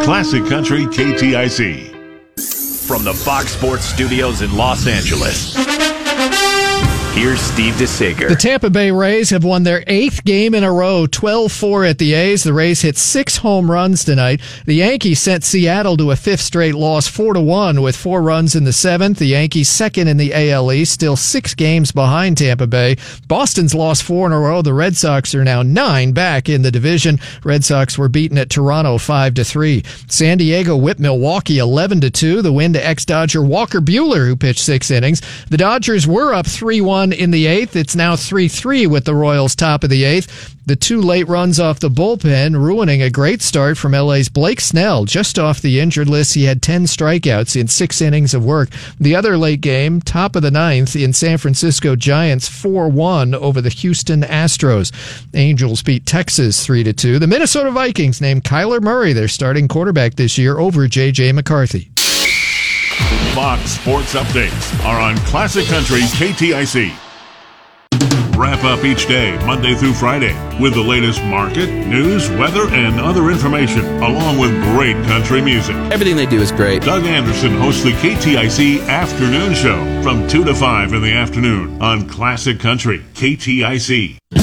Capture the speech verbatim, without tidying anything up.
Classic Country K T I C. From the Fox Sports Studios in Los Angeles, here's Steve DeSager. The Tampa Bay Rays have won their eighth game in a row, twelve four at the A's. The Rays hit six home runs tonight. The Yankees sent Seattle to a fifth straight loss, four to one, with four runs in the seventh. The Yankees second in the A L East, still six games behind Tampa Bay. Boston's lost four in a row. The Red Sox are now nine back in the division. Red Sox were beaten at Toronto five to three. San Diego whipped Milwaukee eleven to two. The win to ex-Dodger Walker Buehler, who pitched six innings. The Dodgers were up three one in the eighth. It's now three three with the Royals top of the eighth. The two late runs off the bullpen ruining a great start from L A's Blake Snell. Just off the injured list, he had ten strikeouts in six innings of work. The other late game, top of the ninth, in San Francisco Giants four one over the Houston Astros. Angels beat Texas three to two. The Minnesota Vikings named Kyler Murray their starting quarterback this year over J J McCarthy. Fox Sports Updates are on Classic Country K T I C. Wrap up each day, Monday through Friday, with the latest market, news, weather, and other information, along with great country music. Everything they do is great. Doug Anderson hosts the K T I C Afternoon Show from two to five in the afternoon on Classic Country K T I C.